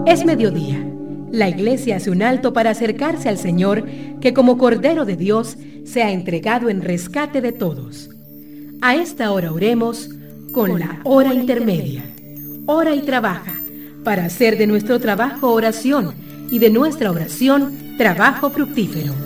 Es mediodía. La iglesia hace un alto para acercarse al Señor, que como Cordero de Dios se ha entregado en rescate de todos. A esta hora oremos con la hora intermedia. Ora y trabaja, para hacer de nuestro trabajo oración y de nuestra oración trabajo fructífero.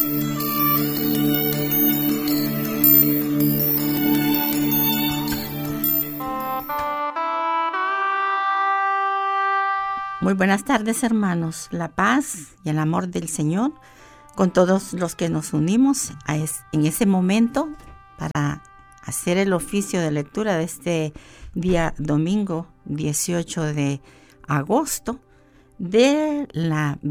Muy buenas tardes, hermanos. La paz y el amor del Señor con todos los que nos unimos en ese momento para hacer el oficio de lectura de este día domingo 18 de agosto de la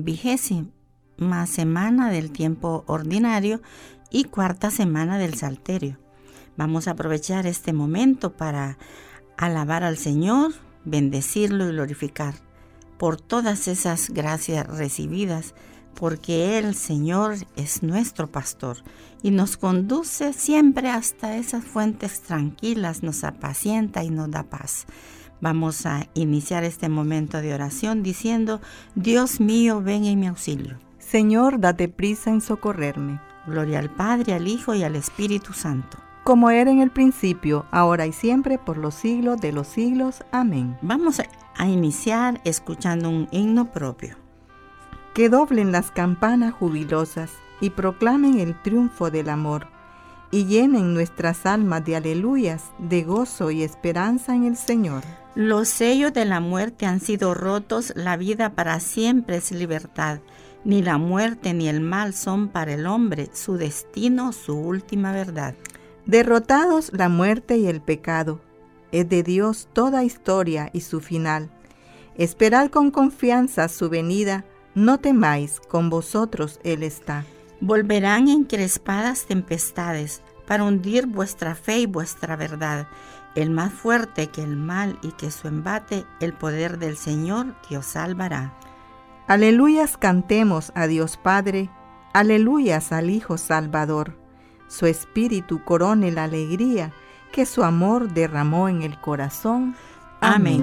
20ª semana del tiempo ordinario y 4ª semana del Salterio. Vamos a aprovechar este momento para alabar al Señor, bendecirlo y glorificar por todas esas gracias recibidas, porque el Señor es nuestro pastor y nos conduce siempre hasta esas fuentes tranquilas, nos apacienta y nos da paz. Vamos a iniciar este momento de oración diciendo: Dios mío, ven en mi auxilio. Señor, date prisa en socorrerme. Gloria al Padre, al Hijo y al Espíritu Santo. Como era en el principio, ahora y siempre, por los siglos de los siglos. Amén. Vamos a iniciar escuchando un himno propio. Que doblen las campanas jubilosas y proclamen el triunfo del amor, y llenen nuestras almas de aleluyas, de gozo y esperanza en el Señor. Los sellos de la muerte han sido rotos, la vida para siempre es libertad. Ni la muerte ni el mal son para el hombre, su destino, su última verdad. Derrotados la muerte y el pecado, es de Dios toda historia y su final. Esperad con confianza su venida, no temáis, con vosotros Él está. Volverán encrespadas tempestades para hundir vuestra fe y vuestra verdad. El más fuerte que el mal y que su embate, el poder del Señor que os salvará. Aleluyas cantemos a Dios Padre, aleluyas al Hijo Salvador. Su espíritu corone la alegría que su amor derramó en el corazón. Amén.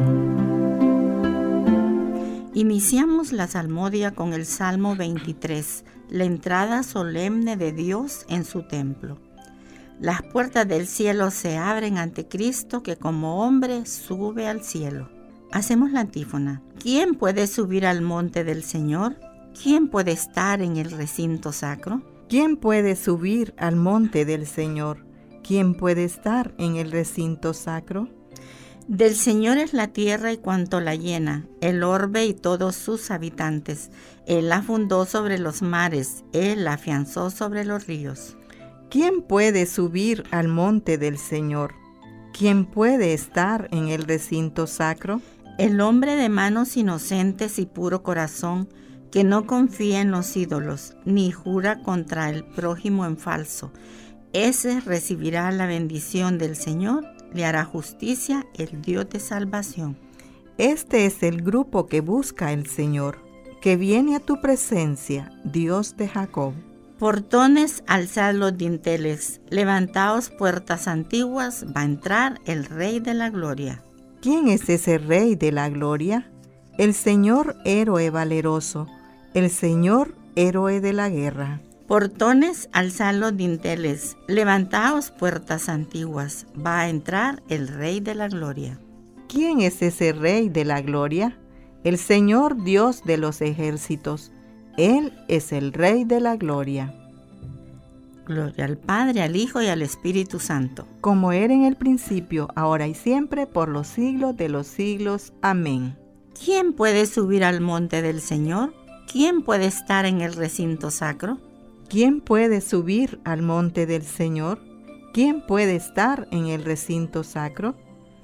Iniciamos la salmodia con el Salmo 23, la entrada solemne de Dios en su templo. Las puertas del cielo se abren ante Cristo, que como hombre sube al cielo. Hacemos la antífona. ¿Quién puede subir al monte del Señor? ¿Quién puede estar en el recinto sacro? ¿Quién puede subir al monte del Señor? ¿Quién puede estar en el recinto sacro? Del Señor es la tierra y cuanto la llena, el orbe y todos sus habitantes. Él la fundó sobre los mares, Él la afianzó sobre los ríos. ¿Quién puede subir al monte del Señor? ¿Quién puede estar en el recinto sacro? El hombre de manos inocentes y puro corazón, que no confía en los ídolos, ni jura contra el prójimo en falso. Ese recibirá la bendición del Señor, le hará justicia el Dios de salvación. Este es el grupo que busca el Señor, que viene a tu presencia, Dios de Jacob. Portones, alzad los dinteles, levantaos puertas antiguas, va a entrar el Rey de la Gloria. ¿Quién es ese Rey de la Gloria? El Señor héroe valeroso, el Señor héroe de la guerra. Portones, alzad los dinteles, levantaos puertas antiguas, va a entrar el Rey de la Gloria. ¿Quién es ese Rey de la Gloria? El Señor Dios de los ejércitos, Él es el Rey de la Gloria. Gloria al Padre, al Hijo y al Espíritu Santo. Como era en el principio, ahora y siempre, por los siglos de los siglos. Amén. ¿Quién puede subir al monte del Señor? ¿Quién puede estar en el recinto sacro? ¿Quién puede subir al monte del Señor? ¿Quién puede estar en el recinto sacro?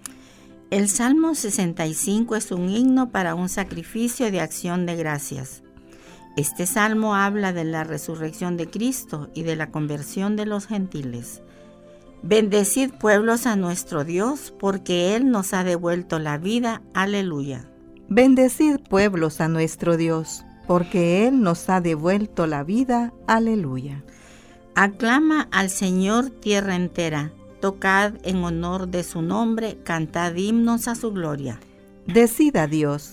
El Salmo 65 es un himno para un sacrificio de acción de gracias. Este salmo habla de la resurrección de Cristo y de la conversión de los gentiles. Bendecid pueblos a nuestro Dios, porque Él nos ha devuelto la vida. Aleluya. Bendecid pueblos a nuestro Dios, porque Él nos ha devuelto la vida. Aleluya. Aclama al Señor tierra entera, tocad en honor de su nombre, cantad himnos a su gloria. Decid a Dios,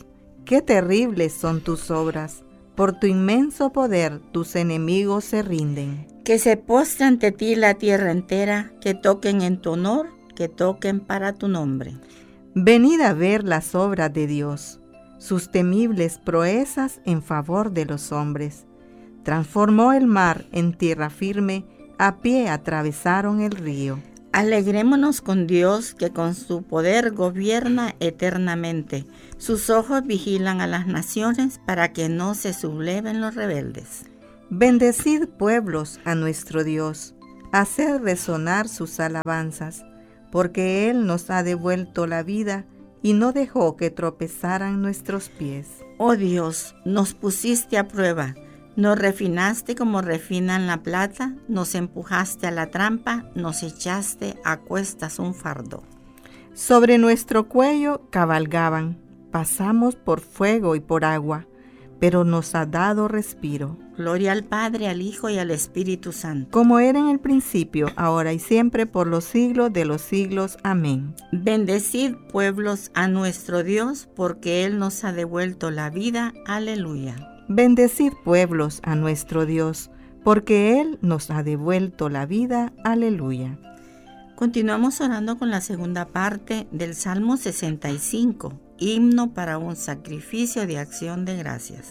Qué terribles son tus obras. Por tu inmenso poder tus enemigos se rinden. Que se postre ante ti la tierra entera, que toquen en tu honor, que toquen para tu nombre. Venid a ver las obras de Dios, sus temibles proezas en favor de los hombres. Transformó el mar en tierra firme, a pie atravesaron el río. Alegrémonos con Dios, que con su poder gobierna eternamente. Sus ojos vigilan a las naciones para que no se subleven los rebeldes. Bendecid pueblos a nuestro Dios, haced resonar sus alabanzas, porque Él nos ha devuelto la vida y no dejó que tropezaran nuestros pies. Oh Dios, nos pusiste a prueba, nos refinaste como refinan la plata, nos empujaste a la trampa, nos echaste a cuestas un fardo. Sobre nuestro cuello cabalgaban, pasamos por fuego y por agua, pero nos ha dado respiro. Gloria al Padre, al Hijo y al Espíritu Santo. Como era en el principio, ahora y siempre, por los siglos de los siglos. Amén. Bendecid pueblos a nuestro Dios, porque Él nos ha devuelto la vida. Aleluya. Bendecid pueblos a nuestro Dios, porque Él nos ha devuelto la vida. Aleluya. Continuamos orando con la segunda parte del Salmo 65, himno para un sacrificio de acción de gracias.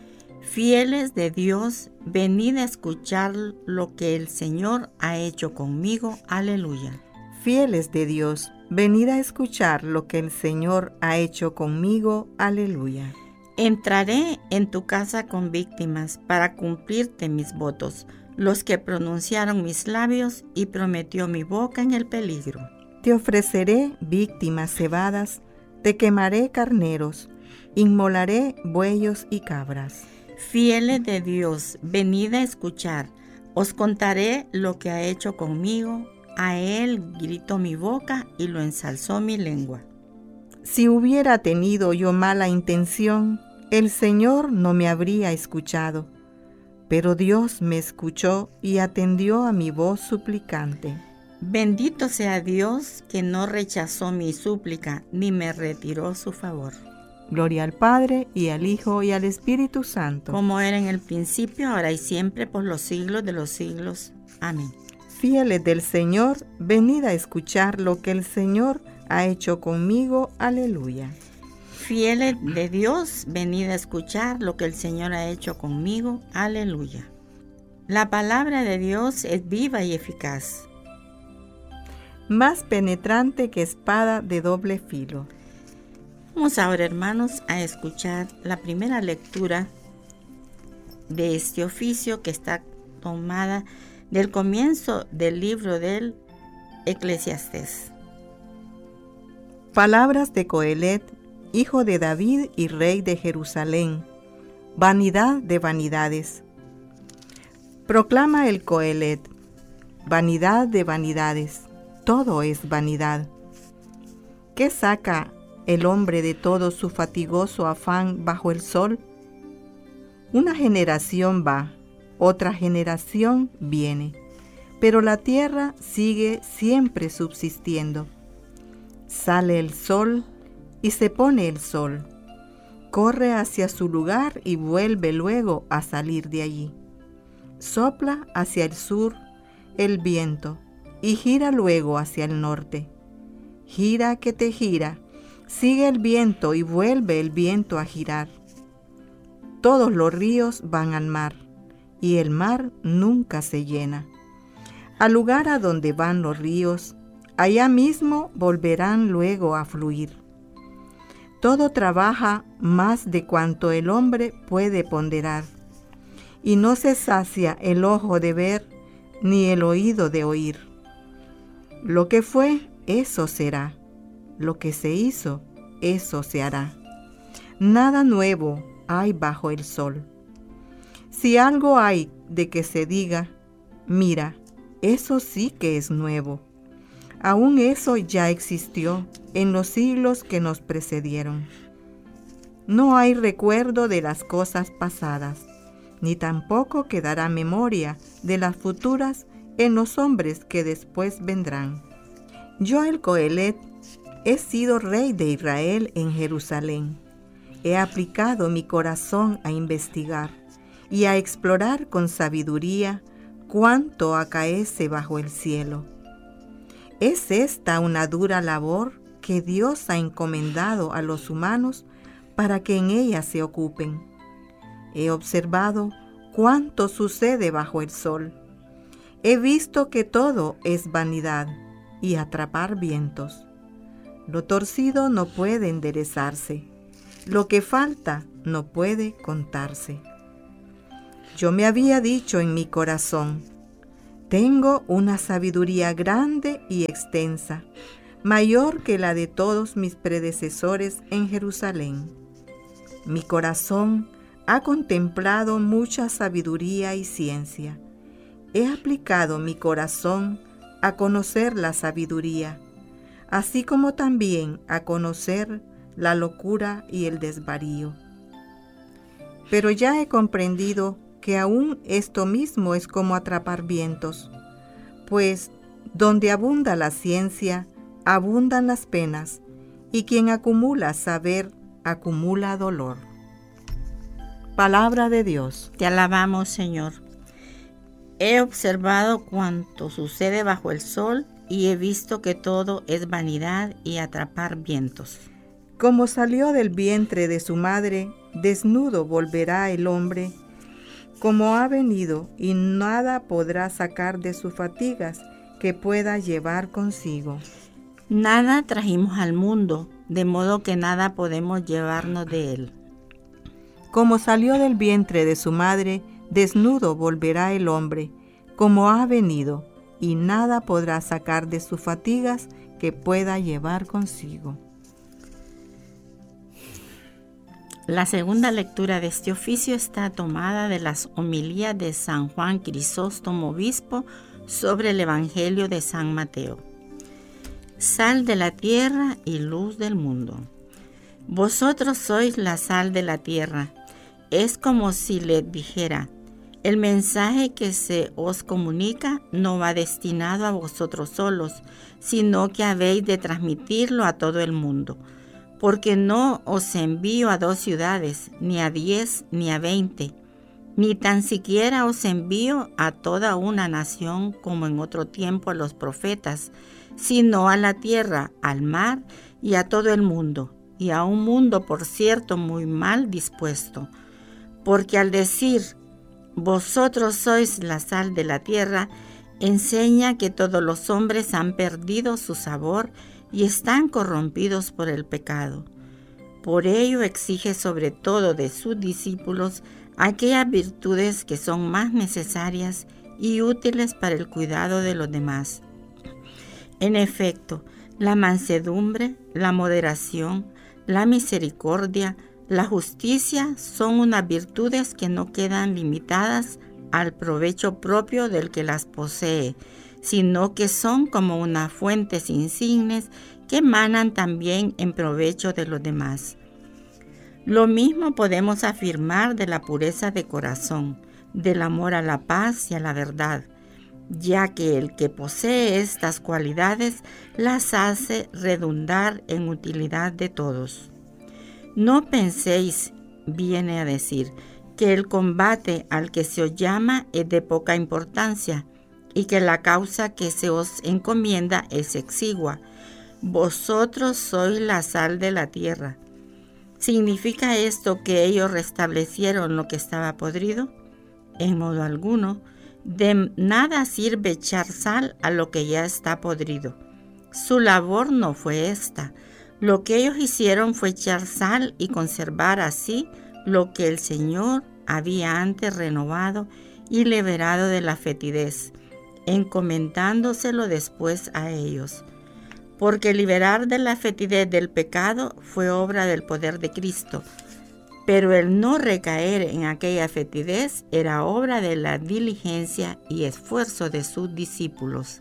Fieles de Dios, venid a escuchar lo que el Señor ha hecho conmigo. Aleluya. Fieles de Dios, venid a escuchar lo que el Señor ha hecho conmigo. Aleluya. Entraré en tu casa con víctimas para cumplirte mis votos, los que pronunciaron mis labios y prometió mi boca en el peligro. Te ofreceré víctimas cebadas, te quemaré carneros, inmolaré bueyos y cabras. Fieles de Dios, venid a escuchar, os contaré lo que ha hecho conmigo, a Él gritó mi boca y lo ensalzó mi lengua. Si hubiera tenido yo mala intención, el Señor no me habría escuchado, pero Dios me escuchó y atendió a mi voz suplicante. Bendito sea Dios, que no rechazó mi súplica, ni me retiró su favor. Gloria al Padre, y al Hijo, y al Espíritu Santo. Como era en el principio, ahora y siempre, por los siglos de los siglos. Amén. Fieles del Señor, venid a escuchar lo que el Señor ha hecho conmigo. Aleluya. Fieles de Dios, venid a escuchar lo que el Señor ha hecho conmigo. Aleluya. La palabra de Dios es viva y eficaz, más penetrante que espada de doble filo. Vamos ahora, hermanos, a escuchar la primera lectura de este oficio, que está tomada del comienzo del libro del Eclesiastés. Palabras de Coelet, hijo de David y rey de Jerusalén. Vanidad de vanidades. Proclama el Coelet: vanidad de vanidades, todo es vanidad. ¿Qué saca el hombre de todo su fatigoso afán bajo el sol? Una generación va, otra generación viene, pero la tierra sigue siempre subsistiendo. Sale el sol y se pone el sol, corre hacia su lugar y vuelve luego a salir de allí. Sopla hacia el sur el viento y gira luego hacia el norte. Gira que te gira, sigue el viento y vuelve el viento a girar. Todos los ríos van al mar, y el mar nunca se llena. Al lugar a donde van los ríos, allá mismo volverán luego a fluir. Todo trabaja más de cuanto el hombre puede ponderar, y no se sacia el ojo de ver, ni el oído de oír. Lo que fue, eso será. Lo que se hizo, eso se hará. Nada nuevo hay bajo el sol. Si algo hay de que se diga, mira, eso sí que es nuevo. Aún eso ya existió en los siglos que nos precedieron. No hay recuerdo de las cosas pasadas, ni tampoco quedará memoria de las futuras en los hombres que después vendrán. Yo, el Coelet, he sido rey de Israel en Jerusalén. he aplicado mi corazón a investigar y a explorar con sabiduría cuánto acaece bajo el cielo. ¿Es esta una dura labor que Dios ha encomendado a los humanos para que en ella se ocupen? He observado cuánto sucede bajo el sol. He visto que todo es vanidad y atrapar vientos. Lo torcido no puede enderezarse. Lo que falta no puede contarse. Yo me había dicho en mi corazón, tengo una sabiduría grande y extensa, mayor que la de todos mis predecesores en Jerusalén. Mi corazón ha contemplado mucha sabiduría y ciencia. He aplicado mi corazón a conocer la sabiduría, así como también a conocer la locura y el desvarío. Pero ya he comprendido que aún esto mismo es como atrapar vientos, pues donde abunda la ciencia, abundan las penas, y quien acumula saber, acumula dolor. Palabra de Dios. Te alabamos, Señor. He observado cuanto sucede bajo el sol y he visto que todo es vanidad y atrapar vientos. Como salió del vientre de su madre, desnudo volverá el hombre, como ha venido, y nada podrá sacar de sus fatigas que pueda llevar consigo. Nada trajimos al mundo, de modo que nada podemos llevarnos de él. Como salió del vientre de su madre, desnudo volverá el hombre, como ha venido, y nada podrá sacar de sus fatigas que pueda llevar consigo. La segunda lectura de este oficio está tomada de las homilías de San Juan Crisóstomo Obispo sobre el Evangelio de San Mateo. Sal de la tierra y luz del mundo. Vosotros sois la sal de la tierra. Es como si les dijera, el mensaje que se os comunica no va destinado a vosotros solos, sino que habéis de transmitirlo a todo el mundo. Porque no os envío a 2 ciudades, ni a 10, ni a 20, ni tan siquiera os envío a toda una nación como en otro tiempo a los profetas, sino a la tierra, al mar y a todo el mundo, y a un mundo, por cierto, muy mal dispuesto. Porque al decir, vosotros sois la sal de la tierra, enseña que todos los hombres han perdido su sabor y están corrompidos por el pecado. Por ello exige sobre todo de sus discípulos aquellas virtudes que son más necesarias y útiles para el cuidado de los demás. En efecto, la mansedumbre, la moderación, la misericordia, la justicia son unas virtudes que no quedan limitadas al provecho propio del que las posee, sino que son como unas fuentes insignes que emanan también en provecho de los demás. Lo mismo podemos afirmar de la pureza de corazón, del amor a la paz y a la verdad, ya que el que posee estas cualidades las hace redundar en utilidad de todos. No penséis, viene a decir, que el combate al que se os llama es de poca importancia, y que la causa que se os encomienda es exigua. Vosotros sois la sal de la tierra. ¿Significa esto que ellos restablecieron lo que estaba podrido? En modo alguno. De nada sirve echar sal a lo que ya está podrido. Su labor no fue esta. Lo que ellos hicieron fue echar sal y conservar así lo que el Señor había antes renovado y liberado de la fetidez, encomendándoselo después a ellos. Porque liberar de la fetidez del pecado fue obra del poder de Cristo, pero el no recaer en aquella fetidez era obra de la diligencia y esfuerzo de sus discípulos.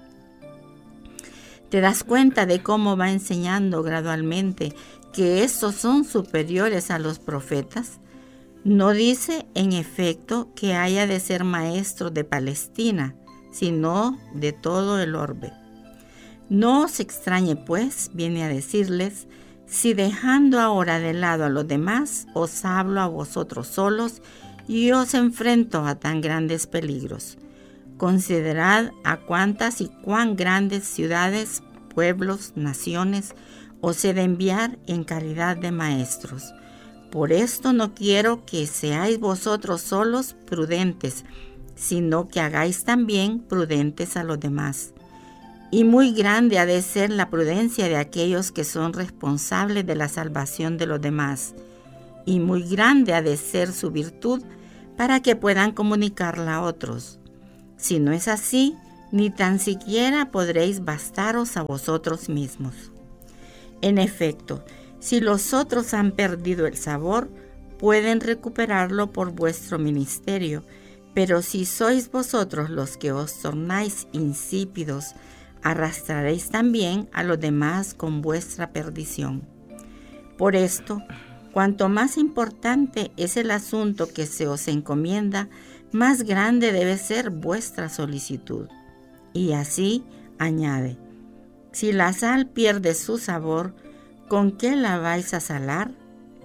¿Te das cuenta de cómo va enseñando gradualmente que estos son superiores a los profetas? No dice, en efecto, que haya de ser maestro de Palestina, sino de todo el orbe. No os extrañe, pues, viene a decirles, Si dejando ahora de lado a los demás, os hablo a vosotros solos y os enfrento a tan grandes peligros. Considerad a cuántas y cuán grandes ciudades, pueblos, naciones os he de enviar en calidad de maestros. Por esto no quiero que seáis vosotros solos prudentes, sino que hagáis también prudentes a los demás. Y muy grande ha de ser la prudencia de aquellos que son responsables de la salvación de los demás, y muy grande ha de ser su virtud para que puedan comunicarla a otros. Si no es así, ni tan siquiera podréis bastaros a vosotros mismos. En efecto, si los otros han perdido el sabor, pueden recuperarlo por vuestro ministerio, pero si sois vosotros los que os tornáis insípidos, arrastraréis también a los demás con vuestra perdición. Por esto, cuanto más importante es el asunto que se os encomienda, más grande debe ser vuestra solicitud. Y así añade: si la sal pierde su sabor, ¿con qué la vais a salar?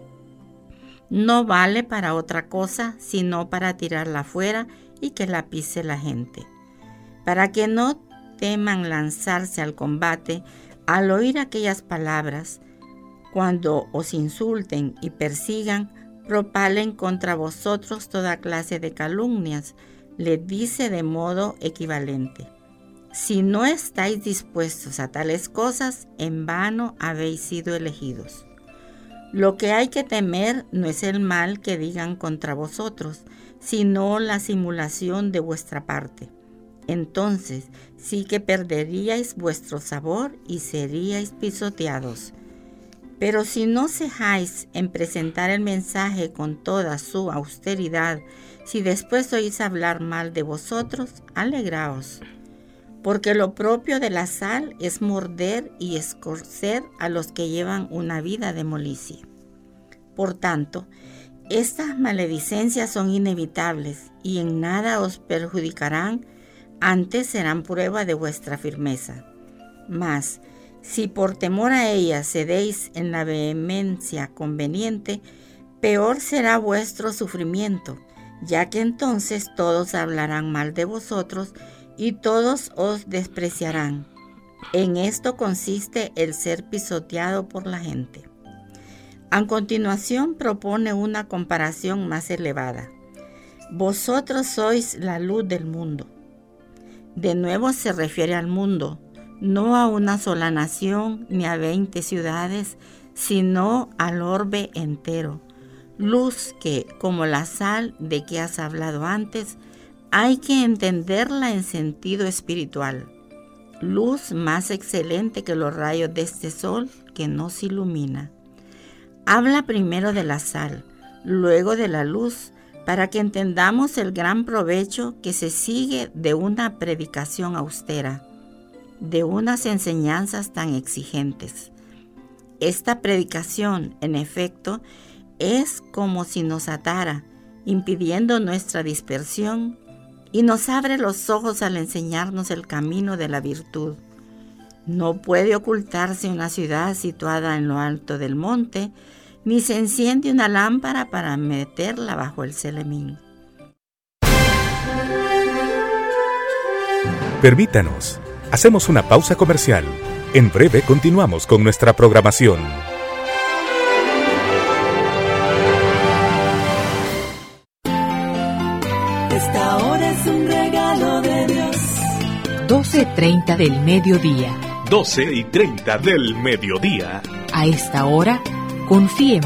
No vale para otra cosa, sino para tirarla fuera y que la pise la gente. Para que no teman lanzarse al combate al oír aquellas palabras, cuando os insulten y persigan, propalen contra vosotros toda clase de calumnias, les dice de modo equivalente: si no estáis dispuestos a tales cosas, en vano habéis sido elegidos. Lo que hay que temer no es el mal que digan contra vosotros, sino la simulación de vuestra parte. Entonces sí que perderíais vuestro sabor y seríais pisoteados. Pero si no cejáis en presentar el mensaje con toda su austeridad, si después oís hablar mal de vosotros, alegraos. Porque lo propio de la sal es morder y escorcer a los que llevan una vida de molicie. Por tanto, estas maledicencias son inevitables y en nada os perjudicarán, antes serán prueba de vuestra firmeza. Mas, si por temor a ellas cedéis en la vehemencia conveniente, peor será vuestro sufrimiento, ya que entonces todos hablarán mal de vosotros y todos os despreciarán. En esto consiste el ser pisoteado por la gente. A continuación propone una comparación más elevada. Vosotros sois la luz del mundo. De nuevo se refiere al mundo, no a una sola nación ni a 20 ciudades, sino al orbe entero. Luz que, como la sal de que has hablado antes, hay que entenderla en sentido espiritual. Luz más excelente que los rayos de este sol que nos ilumina. Habla primero de la sal, luego de la luz, para que entendamos el gran provecho que se sigue de una predicación austera, de unas enseñanzas tan exigentes. Esta predicación, en efecto, es como si nos atara, impidiendo nuestra dispersión, y nos abre los ojos al enseñarnos el camino de la virtud. No puede ocultarse una ciudad situada en lo alto del monte, ni se enciende una lámpara para meterla bajo el celemín. Permítanos, hacemos una pausa comercial. En breve continuamos con nuestra programación. Esta hora es un regalo de Dios. 12:30 del mediodía. 12:30 del mediodía. A esta hora, confíe